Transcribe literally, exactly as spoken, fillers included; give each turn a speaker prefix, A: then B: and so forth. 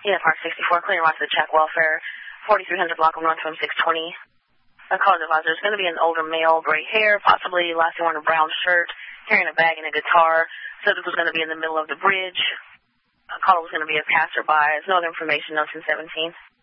A: Yeah, Park sixty-four, clear watch the check welfare, forty-three hundred block of North Room six twenty. A call advisor. There's going to be an older male, gray hair, possibly last year wearing a brown shirt, carrying a bag and a guitar. Subject was going to be in the middle of the bridge. A caller was going to be a passerby. There's no other information, notes in seventeen.